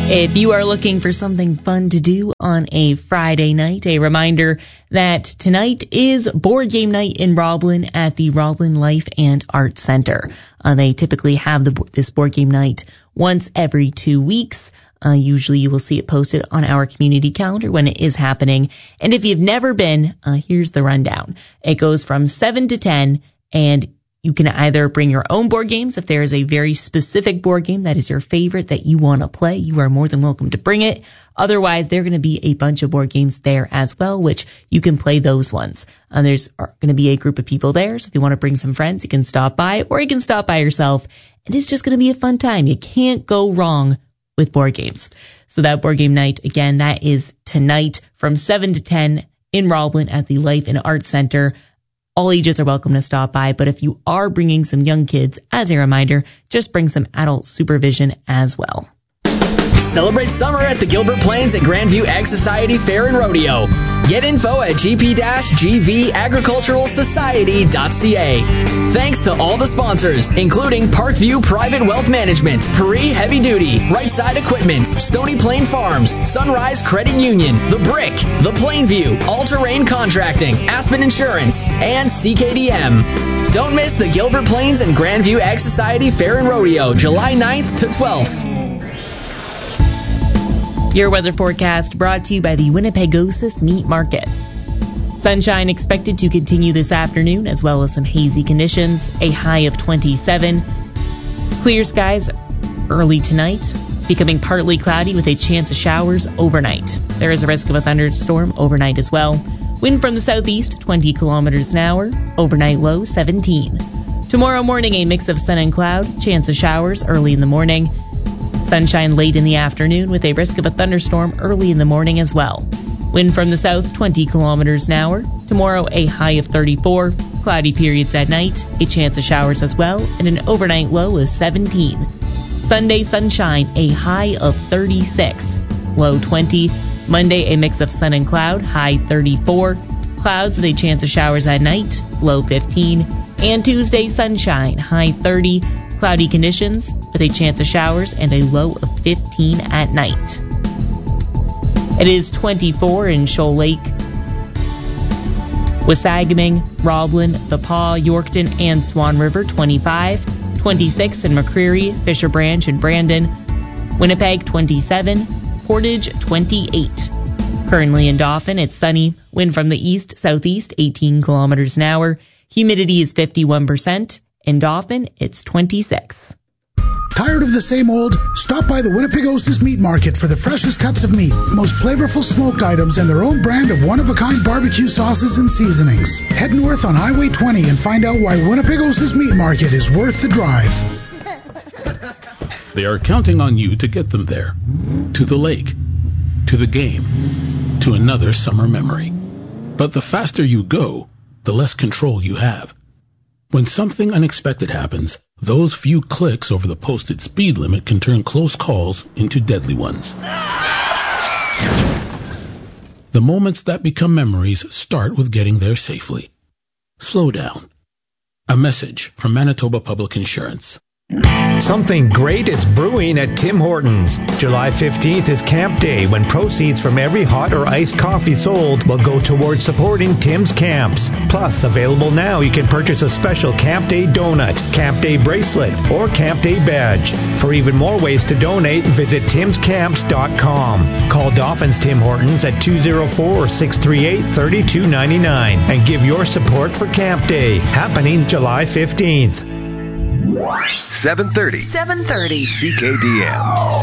If you are looking for something fun to do on a Friday night, a reminder that tonight is board game night in Roblin at the Roblin Life and Art Center. They typically have this board game night once every 2 weeks. Usually you will see it posted on our community calendar when it is happening. And if you've never been, here's the rundown. It goes from 7 to 10, and you can either bring your own board games. If there is a very specific board game that is your favorite that you want to play, you are more than welcome to bring it. Otherwise, there are going to be a bunch of board games there as well, which you can play those ones. There's going to be a group of people there, so if you want to bring some friends, you can stop by, or you can stop by yourself. And it's just going to be a fun time. You can't go wrong with board games. So that board game night, again, that is tonight from 7 to 10 in Roblin at the Life and Art Center. All ages are welcome to stop by, but if you are bringing some young kids, as a reminder, just bring some adult supervision as well. Celebrate summer at the Gilbert Plains at Grandview Ag Society Fair and Rodeo. Get info at gp-gvagriculturalsociety.ca. Thanks to all the sponsors, including Parkview Private Wealth Management, Paris Heavy Duty, Right Side Equipment, Stony Plain Farms, Sunrise Credit Union, The Brick, The Plainview, All Terrain Contracting, Aspen Insurance, and CKDM. Don't miss the Gilbert Plains and Grandview Ag Society Fair and Rodeo, July 9th to 12th. Your weather forecast brought to you by the Winnipegosis Meat Market. Sunshine expected to continue this afternoon, as well as some hazy conditions, a high of 27. Clear skies early tonight, becoming partly cloudy with a chance of showers overnight. There is a risk of a thunderstorm overnight as well. Wind from the southeast, 20 kilometers an hour, overnight low 17. Tomorrow morning, a mix of sun and cloud, chance of showers early in the morning. Sunshine late in the afternoon with a risk of a thunderstorm early in the morning as well. Wind from the south, 20 kilometers an hour. Tomorrow, a high of 34. Cloudy periods at night, a chance of showers as well, and an overnight low of 17. Sunday, sunshine, a high of 36. Low 20. Monday, a mix of sun and cloud, high 34. Clouds with a chance of showers at night, low 15. And Tuesday, sunshine, high 30. Cloudy conditions with a chance of showers and a low of 15 at night. It is 24 in Shoal Lake, Wasagaming, Roblin, The Paw, Yorkton, and Swan River, 25. 26 in McCreary, Fisher Branch, and Brandon. Winnipeg, 27. Portage, 28. Currently in Dauphin, it's sunny. Wind from the east-southeast, 18 kilometers an hour. Humidity is 51%. In Dauphin, it's 26. Tired of the same old? Stop by the Winnipegosis Meat Market for the freshest cuts of meat, most flavorful smoked items, and their own brand of one-of-a-kind barbecue sauces and seasonings. Head north on Highway 20 and find out why Winnipegosis Meat Market is worth the drive. They are counting on you to get them there. To the lake. To the game. To another summer memory. But the faster you go, the less control you have. When something unexpected happens, those few clicks over the posted speed limit can turn close calls into deadly ones. The moments that become memories start with getting there safely. Slow down. A message from Manitoba Public Insurance. Something great is brewing at Tim Hortons. July 15th is Camp Day, when proceeds from every hot or iced coffee sold will go towards supporting Tim's Camps. Plus, available now, you can purchase a special Camp Day donut, Camp Day bracelet, or Camp Day badge. For even more ways to donate, visit timscamps.com. Call Dauphin's Tim Hortons at 204-638-3299 and give your support for Camp Day, happening July 15th. 730 CKDM.